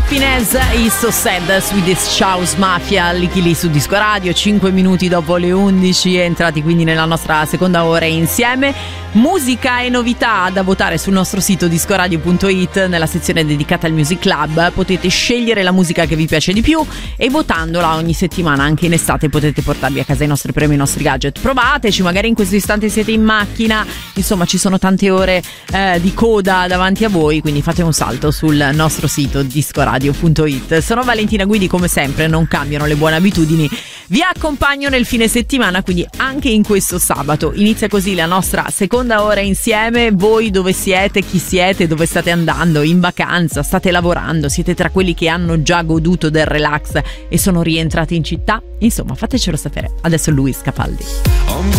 Happiness is so sad, Swedish House Mafia, lì su Disco Radio. 5 minuti dopo le 11, entrati quindi nella nostra seconda ora insieme. Musica e novità da votare sul nostro sito discoradio.it. Nella sezione dedicata al Music Club potete scegliere la musica che vi piace di più e votandola ogni settimana, anche in estate, potete portarvi a casa i nostri premi, i nostri gadget. Provateci, magari in questo istante siete in macchina, insomma ci sono tante ore di coda davanti a voi, quindi fate un salto sul nostro sito discoradio.it. Sono Valentina Guidi, come sempre non cambiano le buone abitudini, vi accompagno nel fine settimana, quindi anche in questo sabato. Inizia così la nostra seconda ora insieme. Voi dove siete, chi siete, dove state andando, in vacanza, state lavorando, siete tra quelli che hanno già goduto del relax e sono rientrati in città? Insomma, fatecelo sapere. Adesso Luis Capaldi.